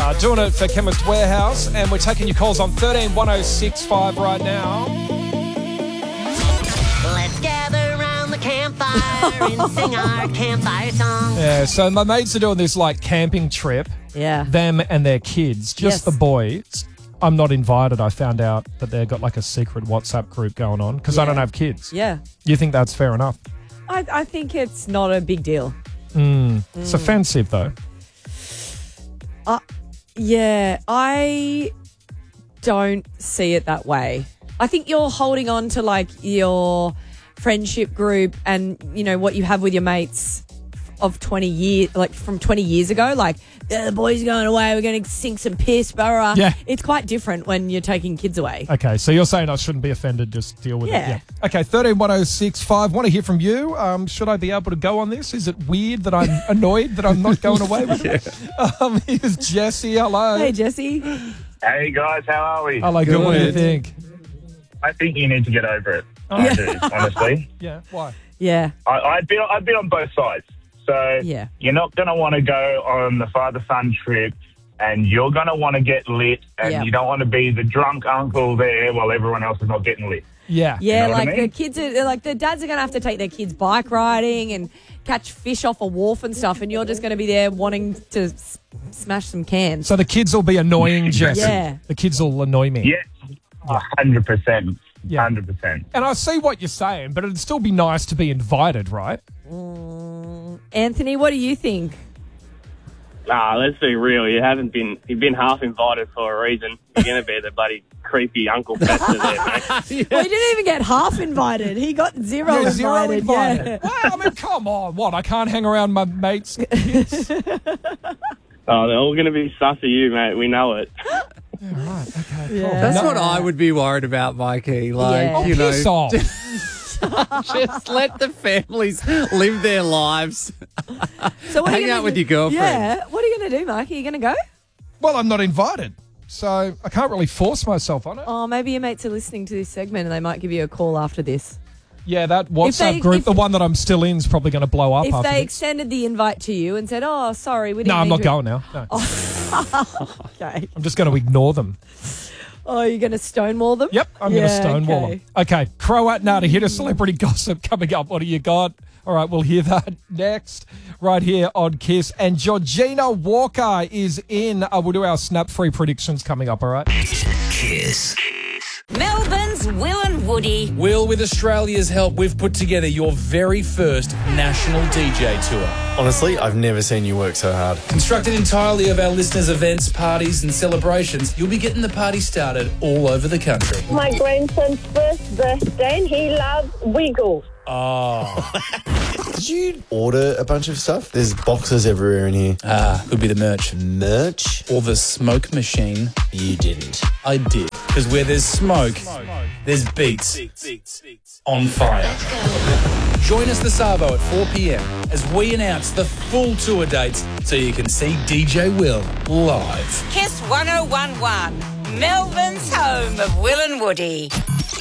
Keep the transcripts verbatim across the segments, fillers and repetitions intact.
Uh, doing it for Chemist Warehouse, and we're taking your calls on thirteen one oh six five right now. Let's gather around the campfire and sing our campfire song. Yeah, so my mates are doing this like camping trip. Yeah. Them and their kids, just Yes. the boys. I'm not invited. I found out that they've got like a secret WhatsApp group going on because I Yeah. don't have kids. Yeah. You think that's fair enough? I, I think it's not a big deal. It's offensive though. Uh, yeah, I don't see it that way. I think you're holding on to like your friendship group and, you know, what you have with your mates of twenty years, like from twenty years ago. Like, yeah, the boys are going away, we're going to sink some piss, blah. Yeah. It's quite different when you're taking kids away. Okay, so you're saying I shouldn't be offended, just deal with Yeah. it. Yeah. Okay, thirteen one oh six five. Want to hear from you. Um, should I be able to go on this? Is it weird that I'm annoyed that I'm not going away with it? Um, here's Jesse. Hello. Hey, Jesse. Hey guys, how are we? Hello, good. What do you think? I think you need to get over it. I do, honestly. Yeah, why? Yeah. I, I've been I've been on both sides. So Yeah. you're not going to want to go on the father-son trip and you're going to want to get lit and Yep. you don't want to be the drunk uncle there while everyone else is not getting lit. Yeah. Yeah, know what I like mean? the kids are like the dads are going to have to take their kids bike riding and catch fish off a wharf and stuff, and you're just going to be there wanting to s- smash some cans. So the kids will be annoying, Jesse. Yeah. The kids will annoy me. Yes, one hundred percent. Yeah. one hundred percent. And I see what you're saying, but it'd still be nice to be invited, right? Anthony, what do you think? Nah, let's be real. You haven't been. You've been half invited for a reason. You're going to be the bloody creepy Uncle Fester there, mate. Well, he didn't even get half invited. He got zero Yeah, invited. zero invited. Yeah. Well, I mean, come on. What? I can't hang around my mates' kids? Oh, they're all going to be sus of you, mate. We know it. Right, okay. Cool. Yeah. That's No- what I would be worried about, Mikey. Like, Yeah. Oh, you know, piss off. just let the families live their lives. So what are Hang you gonna out with do? your girlfriend. Yeah. What are you going to do, Mark? Are you going to go? Well, I'm not invited, so I can't really force myself on it. Oh, maybe your mates are listening to this segment and they might give you a call after this. Yeah, that WhatsApp they- group, if- the one that I'm still in, is probably going to blow up If after they this. extended the invite to you and said, "Oh, sorry, we didn't." No, I'm mean not to-" going now. No. Okay. I'm just going to ignore them. Oh, you're going to stonewall them? Yep, I'm Yeah, going to stonewall okay. them. Okay, Croat now to hit a celebrity gossip coming up. What do you got? All right, we'll hear that next, right here on Kiss. And Georgina Walker is in. Uh, we'll do our snap-free predictions coming up, all right? Kiss. Melbourne's Will and Woody. Will, with Australia's help, we've put together your very first national D J tour. Honestly, I've never seen you work so hard. Constructed entirely of our listeners' events, parties and celebrations, you'll be getting the party started all over the country. My grandson's first birthday and he loves Wiggles. Oh. Did you order a bunch of stuff? There's boxes everywhere in here. Ah, could be the merch. Merch? Or the smoke machine. You didn't. I did. Because where there's smoke, there's beats on fire. Join us this Arvo at four p.m. as we announce the full tour dates so you can see D J Will live. Kiss one oh one one. Melbourne's home of Will and Woody.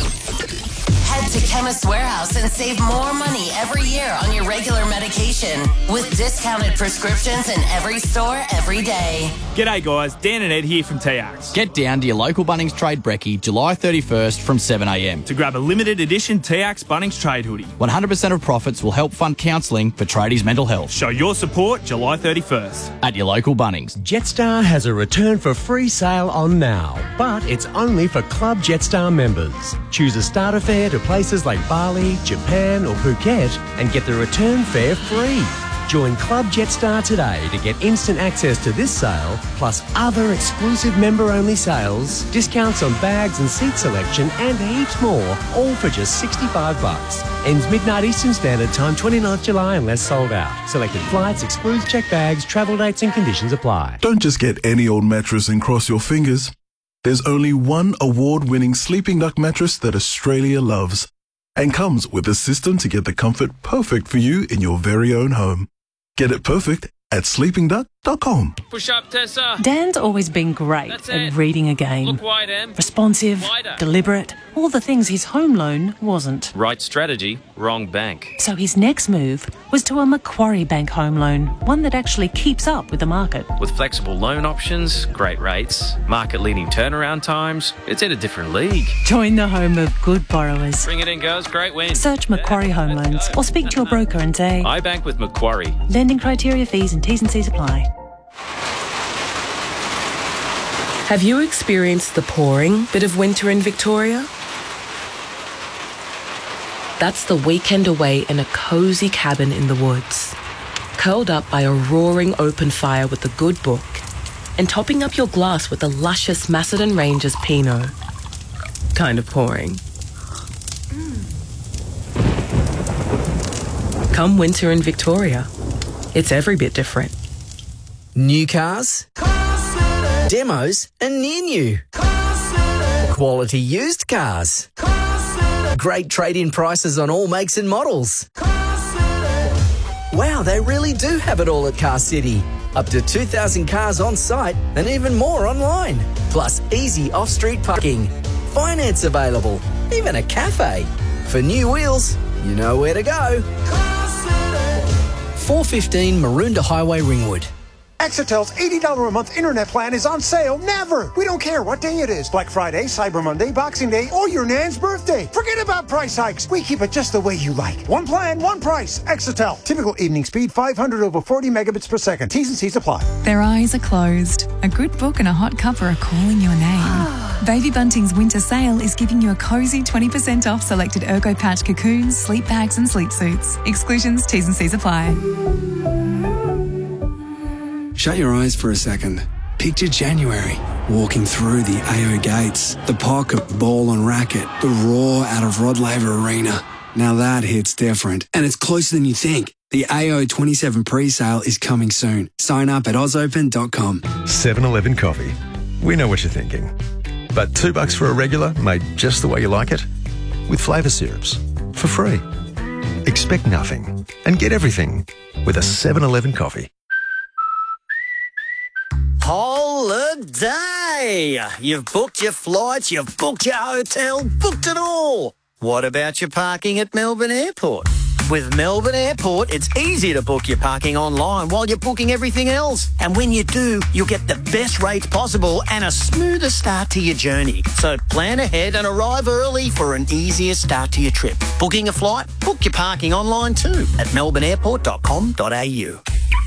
Head to Chemist Warehouse and save more money every year on your regular medication with discounted prescriptions in every store every day. G'day guys, Dan and Ed here from T X. Get down to your local Bunnings Trade Brekkie July thirty-first from seven a.m. To grab a limited edition T X Bunnings Trade hoodie. one hundred percent of profits will help fund counselling for tradies' mental health. Show your support July thirty-first. At your local Bunnings. Jetstar has a return for free sale on now, but it's only for Club Jetstar members. Choose a starter fare to places like Bali, Japan or Phuket and get the return fare free. Join Club Jetstar today to get instant access to this sale, plus other exclusive member-only sales, discounts on bags and seat selection, and heaps more, all for just sixty-five bucks. Ends midnight Eastern Standard Time, twenty-ninth of July, unless sold out. Selected flights, excludes check bags, travel dates and conditions apply. Don't just get any old mattress and cross your fingers. There's only one award-winning Sleeping Duck mattress that Australia loves, and comes with a system to get the comfort perfect for you in your very own home. Get it perfect at sleeping duck dot com. Push up, Tessa. Dan's always been great That's at it. reading a game. Look wide, Em. Responsive, Wider. deliberate, all the things his home loan wasn't. Right strategy, wrong bank. So his next move was to a Macquarie Bank home loan, one that actually keeps up with the market. With flexible loan options, great rates, market-leading turnaround times, it's in a different league. Join the home of good borrowers. Bring it in, girls. Great win. Search Macquarie Home Loans or speak to your broker and say, I bank with Macquarie. lending criteria, fees and T's and C's apply. Have you experienced the pouring bit of winter in Victoria? That's the weekend away in a cosy cabin in the woods, curled up by a roaring open fire with a good book, and topping up your glass with the luscious Macedon Rangers Pinot. Kind of pouring. Come winter in Victoria, it's every bit different. New cars, demos and near new, quality used cars, great trade-in prices on all makes and models. Wow, they really do have it all at Car City. Up to two thousand cars on site and even more online. Plus easy off-street parking, finance available, even a cafe. For new wheels, you know where to go. four fifteen Maroondah Highway, Ringwood. Exetel's eighty dollars a month internet plan is on sale never. We don't care what day it is. Black Friday, Cyber Monday, Boxing Day, or your nan's birthday. Forget about price hikes. We keep it just the way you like. One plan, one price. Exetel. Typical evening speed, five hundred over forty megabits per second. T's and C's apply. Their eyes are closed. A good book and a hot cuppa are calling your name. Baby Bunting's winter sale is giving you a cozy twenty percent off selected Ergo Patch cocoons, sleep bags and sleep suits. Exclusions, T's and C's apply. Shut your eyes for a second. Picture January, walking through the A O gates, the pocket ball on racket, the roar out of Rod Laver Arena. Now that hits different, and it's closer than you think. The A O twenty-seven pre-sale is coming soon. Sign up at oz open dot com. seven eleven coffee. We know what you're thinking. But two bucks for a regular made just the way you like it? With flavour syrups. For free. Expect nothing and get everything with a seven eleven coffee. Holiday! You've booked your flights, you've booked your hotel, booked it all. What about your parking at Melbourne Airport? With Melbourne Airport, it's easy to book your parking online while you're booking everything else. And when you do, you'll get the best rates possible and a smoother start to your journey. So plan ahead and arrive early for an easier start to your trip. Booking a flight? Book your parking online too at melbourne airport dot com dot a u.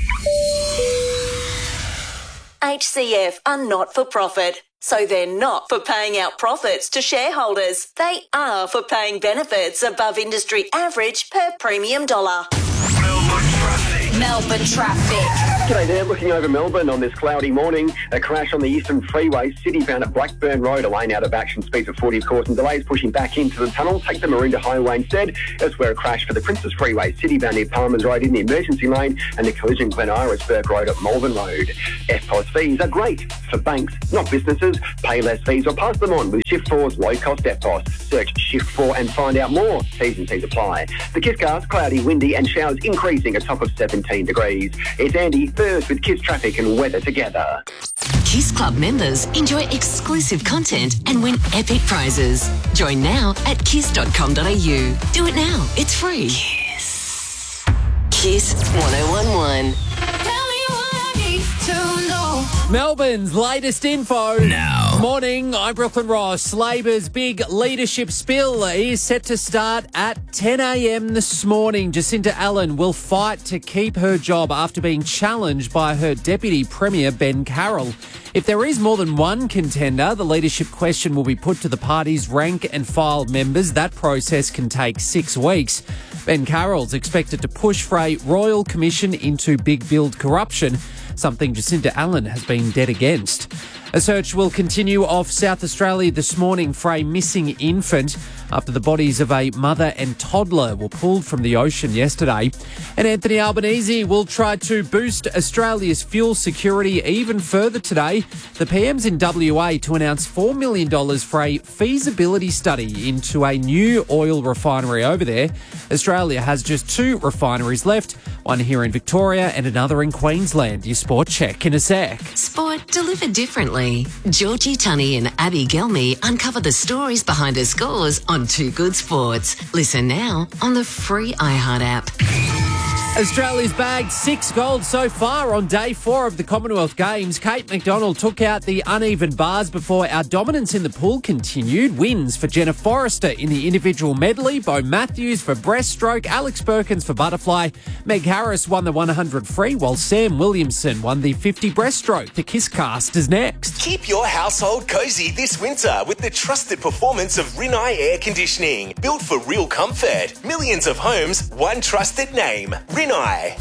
H C F are not for profit, so they're not for paying out profits to shareholders. They are for paying benefits above industry average per premium dollar. Melbourne traffic. G'day there, looking over Melbourne on this cloudy morning. A crash on the Eastern Freeway, city-bound at Blackburn Road, a lane out of action, speeds of forty of course, and delays pushing back into the tunnel. Take the Maroondah Highway instead. Elsewhere, a crash for the Princess Freeway, city-bound near Palmers Road in the emergency lane, and the collision Glen Iris Burke Road at Malvern Road. F P O S fees are great for banks, not businesses. Pay less fees or pass them on with Shift four's low-cost F P O S. Search Shift four and find out more. T's and C's apply. The Kiss Cast, cloudy, windy, and showers increasing, a top of seventeen degrees. It's Andy, first with Kiss Traffic and weather together. Kiss Club members enjoy exclusive content and win epic prizes. Join now at kiss dot com dot a u. Do it now. It's free. Kiss. Kiss one oh one one. Melbourne's latest info. Now. Morning, I'm Brooklyn Ross. Labor's big leadership spill is set to start at ten a m this morning. Jacinta Allen will fight to keep her job after being challenged by her Deputy Premier, Ben Carroll. If there is more than one contender, the leadership question will be put to the party's rank and file members. That process can take six weeks. Ben Carroll's expected to push for a royal commission into big build corruption, something Jacinta Allen has been dead against. A search will continue off South Australia this morning for a missing infant after the bodies of a mother and toddler were pulled from the ocean yesterday. And Anthony Albanese will try to boost Australia's fuel security even further today. The P M's in W A to announce four million dollars for a feasibility study into a new oil refinery over there. Australia has just two refineries left, one here in Victoria and another in Queensland. Your sport check in a sec. Sport delivered differently. Georgie Tunney and Abby Gelmy uncover the stories behind her scores on Two Good Sports. Listen now on the free iHeart app. Australia's bagged six gold so far on day four of the Commonwealth Games. Kate McDonald took out the uneven bars before our dominance in the pool continued. Wins for Jenna Forrester in the individual medley, Bo Matthews for breaststroke, Alex Perkins for butterfly, Meg Harris won the one hundred free, while Sam Williamson won the fifty breaststroke. The Kiss Cast is next. Keep your household cosy this winter with the trusted performance of Rinnai Air Conditioning. Built for real comfort. Millions of homes, one trusted name. Rinnai.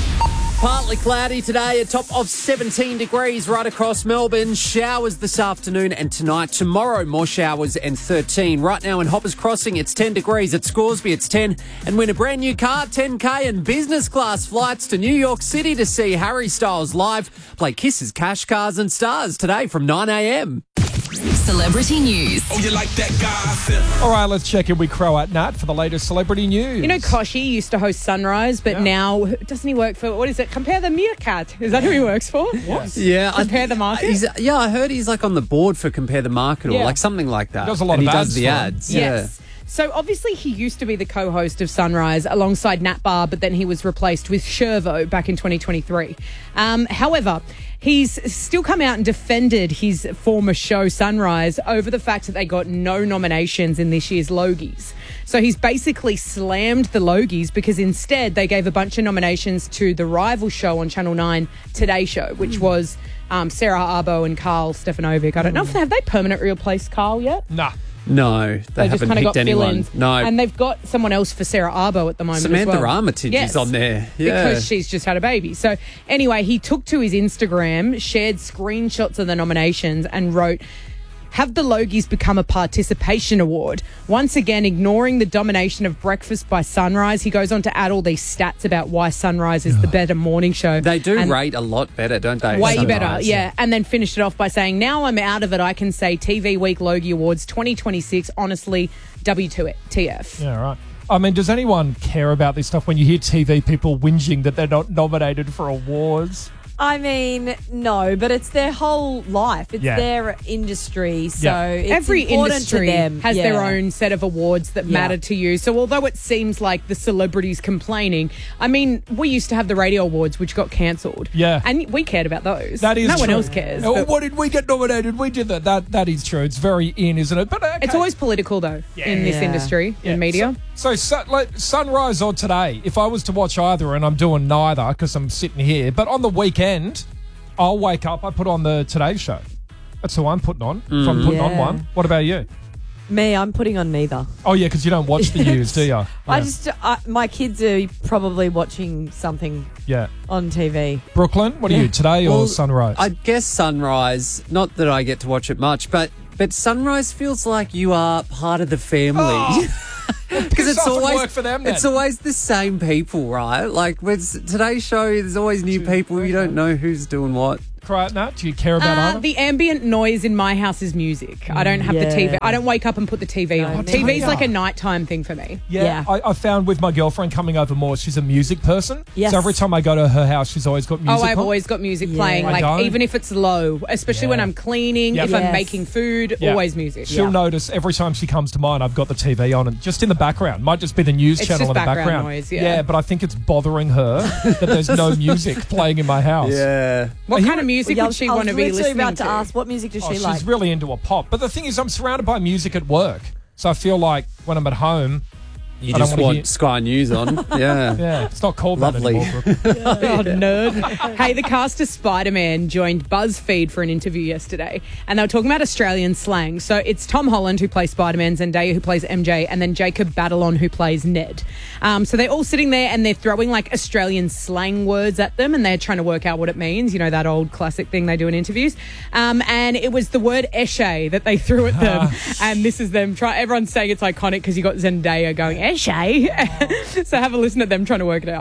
Partly cloudy today, a top of seventeen degrees right across Melbourne. Showers this afternoon and tonight. Tomorrow, more showers and thirteen. Right now in Hoppers Crossing, it's ten degrees. At Scoresby, it's ten. And win a brand new car, ten K and business class flights to New York City to see Harry Styles live. Play Kisses, Cash, Cars and Stars today from nine a.m. Celebrity news. Oh, you like that gossip? All right, let's check in with Croat Nat for the latest celebrity news. You know, Koshi used to host Sunrise, but Yeah. now, doesn't he work for, what is it, Compare the Meerkat? Is that who he works for? What? Yeah, Compare I, the Market? He's, yeah, I heard he's like on the board for Compare the Market or Yeah. like something like that. He does a lot and of he ads does the for him. ads. Yes. So obviously he used to be the co-host of Sunrise alongside Nat Barr, but then he was replaced with Shervo back in twenty twenty-three. Um, however, he's still come out and defended his former show Sunrise over the fact that they got no nominations in this year's Logies. So he's basically slammed the Logies because instead they gave a bunch of nominations to the rival show on Channel nine, Today Show, which was um, Sarah Arbo and Carl Stefanovic. I don't know if they have they permanently replaced Carl yet? Nah. No, they, They just haven't kind of picked got anyone. fill-ins. No. And they've got someone else for Sarah Arbo at the moment Samantha as well. Armitage Yes, is on there. Yeah. because she's just had a baby. So anyway, he took to his Instagram, shared screenshots of the nominations and wrote, "Have the Logies become a participation award? Once again, ignoring the domination of Breakfast by Sunrise." He goes on to add all these stats about why Sunrise is the better morning show. They do And rate a lot better, don't they? way Sunrise? better, yeah. And then finished it off by saying, "Now I'm out of it, I can say T V Week Logie Awards twenty twenty-six, honestly, W T F. Yeah, right. I mean, does anyone care about this stuff when you hear T V people whinging that they're not nominated for awards? I mean, no, but it's their whole life. It's Yeah. their industry, so Yeah. it's Every important industry to them. has their Yeah. own set of awards that Yeah. matter to you. So although it seems like the celebrities complaining, I mean, we used to have the radio awards, which got cancelled. Yeah. And we cared about those. That is No one true. else cares. Oh, but what did we get nominated? We did that. That that is true. It's very in, isn't it? But okay. It's always political, though, in this Yeah. industry, Yeah. in media. So, so like Sunrise or Today, if I was to watch either, and I'm doing neither because I'm sitting here, but on the weekend, I'll wake up, I put on the Today Show. That's who I'm putting on. If I'm Mm. putting on Yeah. one. What about you? Me, I'm putting on neither. Oh, yeah, because you don't watch the news, do you? Yeah. I just, I, my kids are probably watching something Yeah. on T V. Brooklyn, what are you, Today or Well, Sunrise? I guess Sunrise. Not that I get to watch it much, but but Sunrise feels like you are part of the family. Because it's off and always work for them then. it's always the same people, right? Like with Today's Show, there's always new people. You don't know who's doing what. Right, Nat, do you care about Uh, either? the ambient noise in my house is music. I don't have the T V. Yeah. I don't wake up and put the T V on. me T V's neither. like a nighttime thing for me. Yeah, I, I found with my girlfriend coming over more, she's a music person. Yes. So every time I go to her house, she's always got music Oh, I've on. always got music Yeah. playing, I like don't. even if it's low, especially when Yeah. I'm cleaning, Yep. if I'm Yes. making food, Yeah. always music. She'll notice every time she comes to mine, I've got the T V on and just in the background. Might just be the news It's channel just in the background background. noise, yeah. but I think it's bothering her that there's no music playing in my house. Yeah. What kind of music Well, yeah, would she I was want to be literally listening about to to? ask, what music does Oh, she she's like? really into a pop. But the thing is, I'm surrounded by music at work. So I feel like when I'm at home, You I don't just wanna want hear- Sky News on. Yeah. Yeah, it's not called Lovely. that anymore, Brooke. Oh, nerd. Hey, the cast of Spider-Man joined BuzzFeed for an interview yesterday, and they were talking about Australian slang. So it's Tom Holland who plays Spider-Man, Zendaya who plays M J, and then Jacob Batalon who plays Ned. Um, so they're all sitting there and they're throwing like Australian slang words at them, and they're trying to work out what it means. You know, that old classic thing they do in interviews. Um, and it was the word esche that they threw at them, and this is them try. Everyone's saying it's iconic because you got Zendaya going esche. So have a listen at them trying to work it out.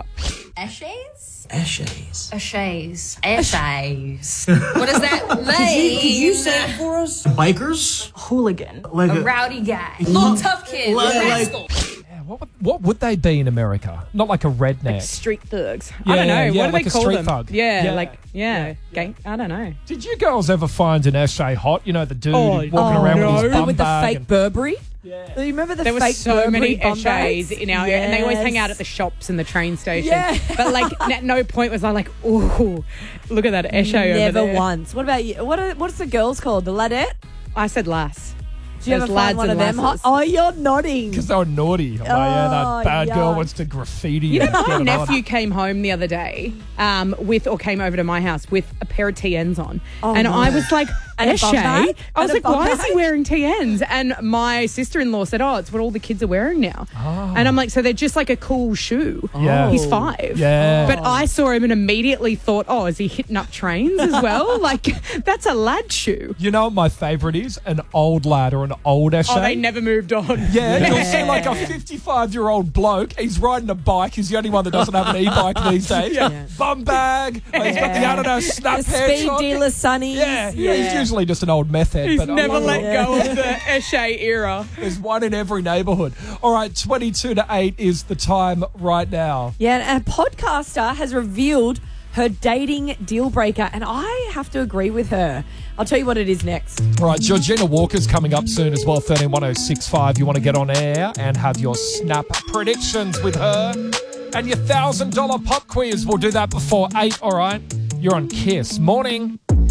Eshays? Eshays. Eshays. Eshays. What does that mean? Could you, could you say it for us? Bikers? Hooligan. Like a a- rowdy guy. Lo- Little tough kid. like- Little like- rascal. What would, what would they be in America? Not like a redneck. Like street thugs. Yeah, I don't know. yeah, what do like they a call street them? thug. Yeah, Yeah. like yeah, gang. I don't know. Did you girls ever find an Eshay hot? You know, the dude Oh, walking oh, around no. with his bum with the bag fake and- Burberry. Yeah. Do you remember the There were fake so Burberry many bum Eshays bags? in our area, and they always hang Yes. out at the shops and the train station. Yeah. But like, at no point was I like, ooh, look at that Eshay over Never there. once. What about you? What are, what's the girls called? The ladette? I said lass. Do you ever There's find lads one of and them hot? lasses. Oh, you're nodding. Because they were naughty. I'm like, yeah, that Oh, bad girl yuck. wants to graffiti. You know, and my get it on. nephew came home the other day um, with, or came over to my house with a pair of T Ns on. Oh, and no. I was like, And a bum Eshay? bag? I was And a like, bum why is he bag? wearing T Ns? And my sister-in-law said, oh, it's what all the kids are wearing now. Oh. And I'm like, so they're just like a cool shoe. Yeah. He's five. Yeah. But I saw him and immediately thought, oh, is he hitting up trains as well? Like, that's a lad shoe. You know what my favourite is? An old lad or an old Eshay. Oh, they never moved on. Yeah, you'll see like a fifty-five-year-old bloke. He's riding a bike. He's the only one that doesn't have an e-bike these days. Yeah. Bum bag. He's got the, I don't know, snap The hair speed shot. dealer Sonny. Yeah, yeah, he's usually just an old meth head. He's but I never love let it. go of the Eshay era. There's one in every neighbourhood. All right, twenty-two to eight is the time right now. Yeah, and a podcaster has revealed her dating deal breaker, and I have to agree with her. I'll tell you what it is next. All right, Georgina Walker's coming up soon as well, thirteen one oh six five. You want to get on air and have your snap predictions with her. And your one thousand dollars pop quiz. We'll do that before eight, all right? You're on Kiss. Morning.